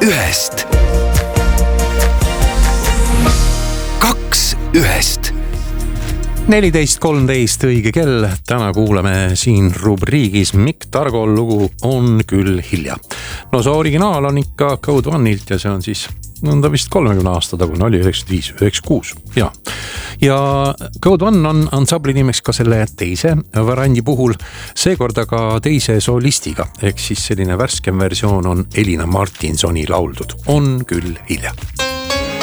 ühest. 2 ühest. 14.13 õige kell. Täna kuuleme siin rubriigis Mikk Targol lugu On küll hilja. No see originaal on ikka Code Oneilt ja see on siis nõnda vist 30 aasta tagune, oli 95-96. Ja Code One on ansambli nimeks ka selle teise variandi puhul, seekord aga teise solistiga, ehk siis selline värskem versioon on Elina Martinsoni lauldud On küll hilja.